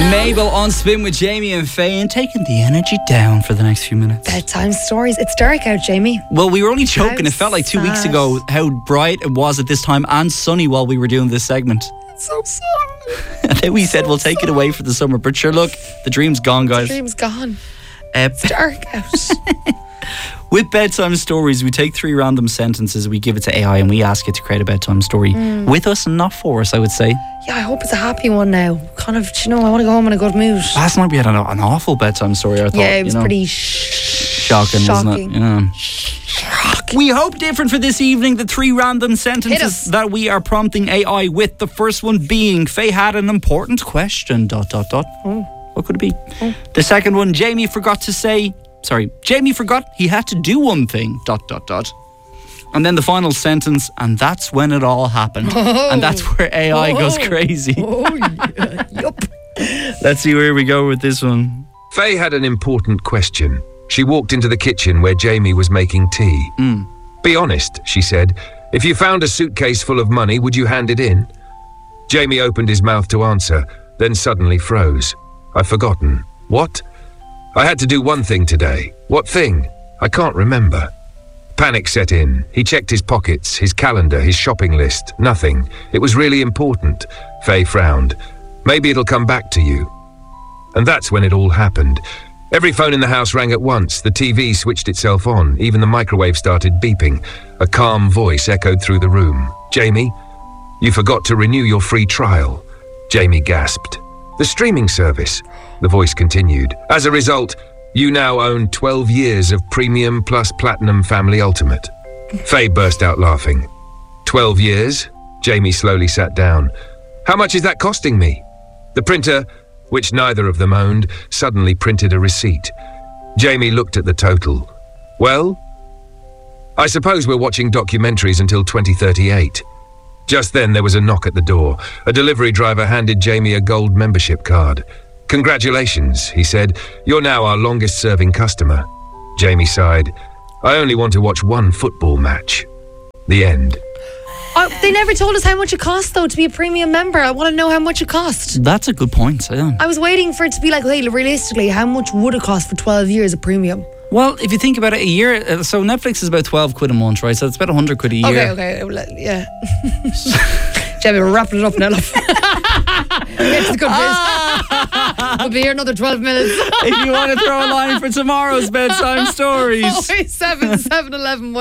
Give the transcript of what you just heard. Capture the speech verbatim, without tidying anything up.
Mabel on Spin with Jamie and Faye and taking the energy down for the next few minutes. Bedtime stories. It's dark out, Jamie. Well, we were only joking. How It felt like two sad. weeks ago how bright it was at this time and sunny while we were doing this segment. It's so sad. And then we said we'll take it away for the summer. But sure, look, the dream's gone, guys. The dream's gone. Uh, It's dark out. With bedtime stories, we take three random sentences, we give it to A I, and we ask it to create a bedtime story Mm. with us and not for us, I would say. Yeah, I hope it's a happy one now. Kind of, do you know, I want to go home in a good mood. Last night we had an, an awful bedtime story, I thought. Yeah, it was you know. pretty sh- Shocking, shocking. wasn't it? Yeah. We hope different for this evening. The three random Hit us. sentences that we are prompting A I with. The first one being, Faye had an important question, dot, dot, dot. Oh. What could it be? Oh. The second one, Jamie forgot to say, sorry, Jamie forgot he had to do one thing, dot, dot, dot. And then the final sentence, and that's when it all happened. Oh. And that's where A I Oh. goes crazy. Oh, yeah. Yup. Let's see where we go with this one. Faye had an important question. She walked into the kitchen where Jamie was making tea. Mm. Be honest, she said. If you found a suitcase full of money, would you hand it in? Jamie opened his mouth to answer, then suddenly froze. I've forgotten. What? I had to do one thing today. What thing? I can't remember. Panic set in. He checked his pockets, his calendar, his shopping list. Nothing. It was really important. Faye frowned. Maybe it'll come back to you. And that's when it all happened. Every phone in the house rang at once. The T V switched itself on. Even the microwave started beeping. A calm voice echoed through the room. Jamie, you forgot to renew your free trial. Jamie gasped. The streaming service. The voice continued. As a result, you now own twelve years of Premium plus Platinum Family Ultimate. Faye burst out laughing. twelve years? Jamie slowly sat down. How much is that costing me? The printer, which neither of them owned, suddenly printed a receipt. Jamie looked at the total. Well, I suppose we're watching documentaries until twenty thirty-eight. Just then there was a knock at the door. A delivery driver handed Jamie a gold membership card. Congratulations, he said. You're now our longest-serving customer. Jamie sighed. I only want to watch one football match. The end. Oh, they never told us how much it cost, though, to be a premium member. I want to know how much it cost. That's a good point. Yeah. I was waiting for it to be like, hey, realistically, how much would it cost for twelve years of premium? Well, if you think about it, a year, uh, so Netflix is about twelve quid a month, right? So it's about one hundred quid a year. Okay, okay, well, yeah. Jamie, we're wrapping it up now, love. Get to the good bit. We'll be here another twelve minutes. If you want to throw a line for tomorrow's bedtime stories. oh, seven, seven, eleven,